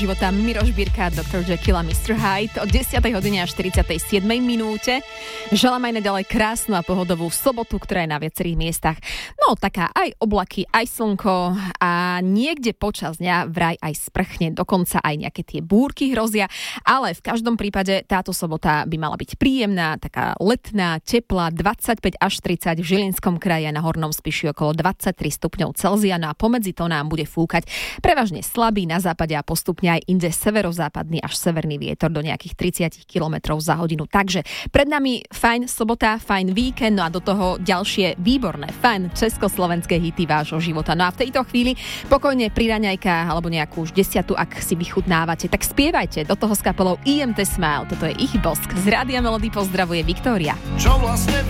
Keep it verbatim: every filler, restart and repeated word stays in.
života Miroš Birka, doktor Jekyll a mister Hyde o desiatej hodine a štyridsiatej siedmej minúte. Želám aj naďalej krásnu a pohodovú sobotu, ktorá je na viacerých miestach. No taká aj oblaky, aj slnko a niekde počas dňa vraj aj sprchne, dokonca aj nejaké tie búrky hrozia, ale v každom prípade táto sobota by mala byť príjemná, taká letná, teplá, dvadsaťpäť až tridsať v Žilinskom kraji a na Hornom Spiši okolo dvadsaťtri stupňov Celzia, no a pomedzi to nám bude fúkať prevažne slabý na západe a postupne aj inde severozápadný až severný vietor do nejakých tridsať kilometrov za hodinu. Takže pred nami fajn sobota, fajn víkend, no a do toho ďalšie výborné, fajn československé hity vášho života. No a v tejto chvíli pokojne pri raňajkách alebo nejakú už desiatu, ak si vychutnávate, tak spievajte do toho s kapelou í em té Smile. Toto je ich bosk. Z Rádia Melody pozdravuje Viktória. Čo vlastne